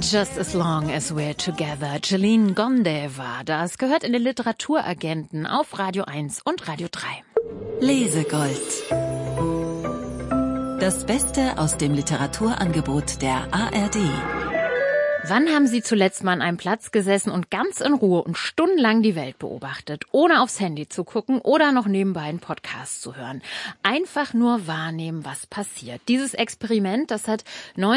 Just as long as we're together. Celine Gonde war das. Gehört in den Literaturagenten auf Radio 1 und Radio 3. Lesegold. Das Beste aus dem Literaturangebot der ARD. Wann haben Sie zuletzt mal an einem Platz gesessen und ganz in Ruhe und stundenlang die Welt beobachtet, ohne aufs Handy zu gucken oder noch nebenbei einen Podcast zu hören? Einfach nur wahrnehmen, was passiert. Dieses Experiment, das hat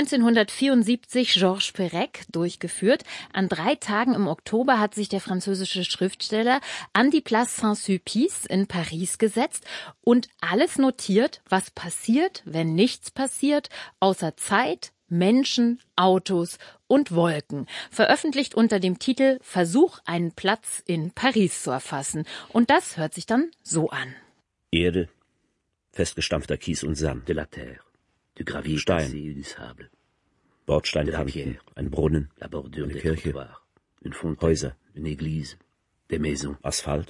1974 Georges Perec durchgeführt. An 3 Tagen im Oktober hat sich der französische Schriftsteller an die Place Saint-Sulpice in Paris gesetzt und alles notiert, was passiert, wenn nichts passiert, außer Zeit, Menschen, Autos und Wolken. Veröffentlicht unter dem Titel Versuch, einen Platz in Paris zu erfassen. Und das hört sich dann so an. Erde, festgestampfter Kies und Sand, de la terre, du gravier, Stein, Bordsteinkanten, ein Brunnen, eine Kirche, Häuser, Asphalt,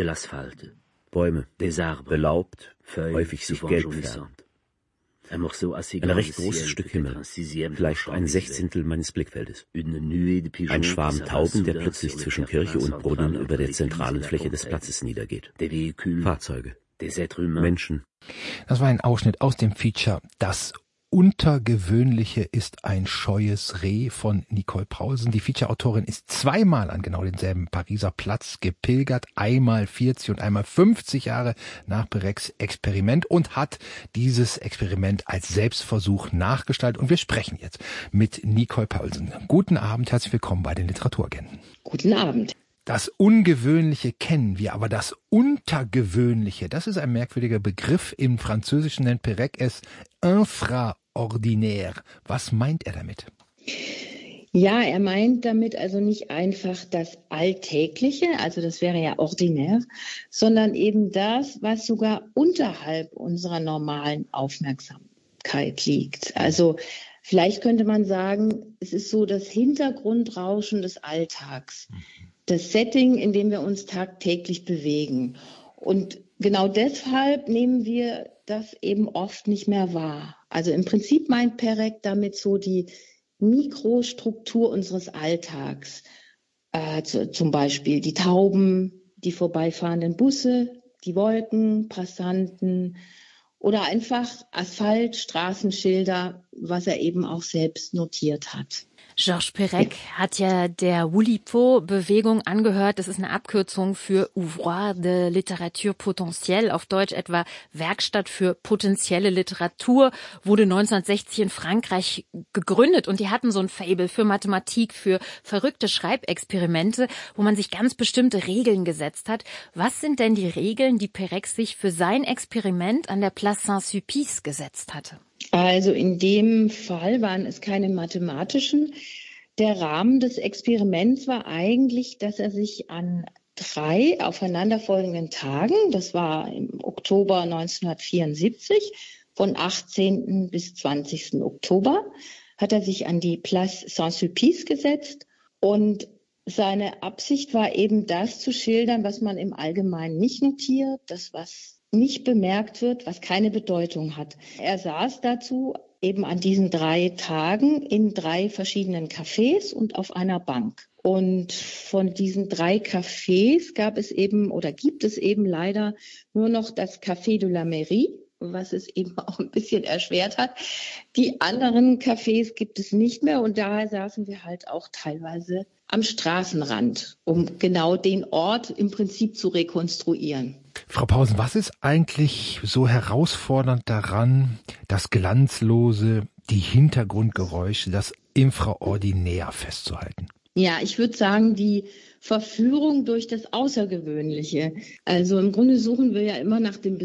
Bäume, belaubt, häufig sich gelb färbt. Ein recht großes Stück Himmel, vielleicht ein Sechzehntel meines Blickfeldes. Ein Schwarm Tauben, der plötzlich zwischen Kirche und Brunnen über der zentralen Fläche des Platzes niedergeht. Fahrzeuge, Menschen. Das war ein Ausschnitt aus dem Feature Das Untergewöhnliche ist ein scheues Reh von Nicole Paulsen. Die Feature-Autorin ist 2-mal an genau denselben Pariser Platz gepilgert, einmal 40 und einmal 50 Jahre nach Perecs Experiment und hat dieses Experiment als Selbstversuch nachgestaltet. Und wir sprechen jetzt mit Nicole Paulsen. Guten Abend, herzlich willkommen bei den Literaturagenten. Guten Abend. Das Ungewöhnliche kennen wir, aber das Untergewöhnliche, das ist ein merkwürdiger Begriff. Im Französischen nennt Perec es infraordinaire. Was meint er damit? Ja, er meint damit also nicht einfach das Alltägliche, also das wäre ja ordinaire, sondern eben das, was sogar unterhalb unserer normalen Aufmerksamkeit liegt. Also vielleicht könnte man sagen, es ist so das Hintergrundrauschen des Alltags. Das Setting, in dem wir uns tagtäglich bewegen. Und genau deshalb nehmen wir das eben oft nicht mehr wahr. Also im Prinzip meint Perec damit so die Mikrostruktur unseres Alltags. Zum Beispiel die Tauben, die vorbeifahrenden Busse, die Wolken, Passanten oder einfach Asphalt, Straßenschilder, was er eben auch selbst notiert hat. Georges Perec hat ja der Oulipo-Bewegung angehört. Das ist eine Abkürzung für Ouvroir de Littérature Potentielle, auf Deutsch etwa Werkstatt für potenzielle Literatur, wurde 1960 in Frankreich gegründet und die hatten so ein Faible für Mathematik, für verrückte Schreibexperimente, wo man sich ganz bestimmte Regeln gesetzt hat. Was sind denn die Regeln, die Perec sich für sein Experiment an der Place Saint-Sulpice gesetzt hatte? Also in dem Fall waren es keine mathematischen. Der Rahmen des Experiments war eigentlich, dass er sich an 3 aufeinanderfolgenden Tagen, das war im Oktober 1974, von 18. bis 20. Oktober, hat er sich an die Place Saint-Sulpice gesetzt. Und seine Absicht war eben das zu schildern, was man im Allgemeinen nicht notiert, das was nicht bemerkt wird, was keine Bedeutung hat. Er saß dazu eben an diesen 3 Tagen in 3 verschiedenen Cafés und auf einer Bank. Und von diesen 3 Cafés gibt es eben leider nur noch das Café de la Mairie, was es eben auch ein bisschen erschwert hat. Die anderen Cafés gibt es nicht mehr und daher saßen wir halt auch teilweise am Straßenrand, um genau den Ort im Prinzip zu rekonstruieren. Frau Paulsen, was ist eigentlich so herausfordernd daran, das Glanzlose, die Hintergrundgeräusche, das Infraordinär festzuhalten? Ja, ich würde sagen, die Verführung durch das Außergewöhnliche. Also im Grunde suchen wir ja immer nach dem